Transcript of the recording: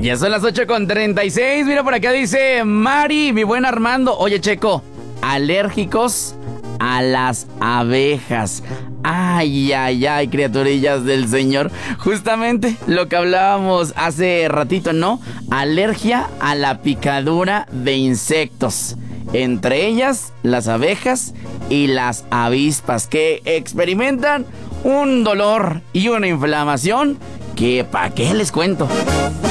Ya son las 8:36. Mira, por acá dice Mari, mi buen Armando. Oye, Checo, alérgicos a las abejas. Ay, ay, ay, criaturillas del Señor. Justamente lo que hablábamos hace ratito, ¿no? Alergia a la picadura de insectos. Entre ellas, las abejas y las avispas, que experimentan un dolor y una inflamación que, ¿para qué les cuento?